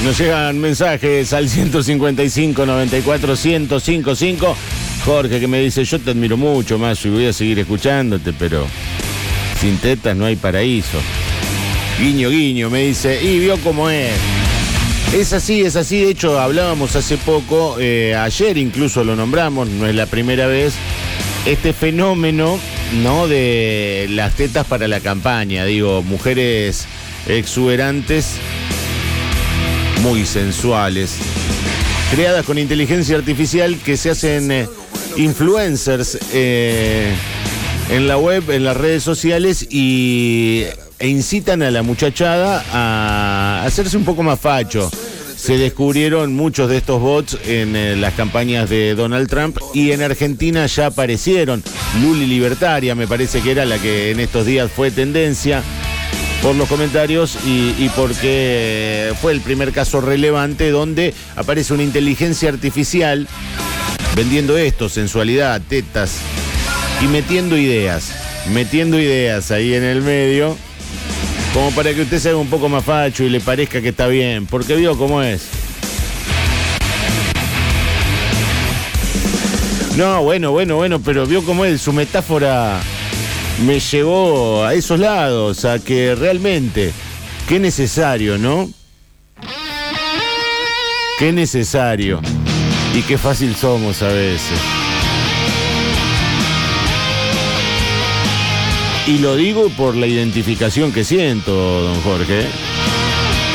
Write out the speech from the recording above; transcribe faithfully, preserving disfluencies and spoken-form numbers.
Nos llegan mensajes al ciento cincuenta y cinco, noventa y cuatro, ciento cincuenta y cinco. Jorge que me dice, yo te admiro mucho, Mayo, y voy a seguir escuchándote, pero sin tetas no hay paraíso. Guiño, guiño, me dice, y vio cómo es. Es así, es así. De hecho, hablábamos hace poco, eh, ayer incluso lo nombramos, no es la primera vez, este fenómeno, ¿no?, de las tetas para la campaña. Digo, mujeres exuberantes, muy sensuales, creadas con inteligencia artificial, que se hacen eh, influencers eh, en la web, en las redes sociales, y e incitan a la muchachada a hacerse un poco más facho. Se descubrieron muchos de estos bots en eh, las campañas de Donald Trump, y en Argentina ya aparecieron. Luli Libertaria me parece que era la que en estos días fue tendencia por los comentarios y, y porque fue el primer caso relevante donde aparece una inteligencia artificial vendiendo esto, sensualidad, tetas, y metiendo ideas, metiendo ideas ahí en el medio, como para que usted se haga un poco más facho y le parezca que está bien, porque vio cómo es. No, bueno, bueno, bueno, pero vio cómo es, su metáfora me llevó a esos lados, a que realmente, qué necesario, ¿no? Qué necesario. Y qué fácil somos a veces. Y lo digo por la identificación que siento, don Jorge.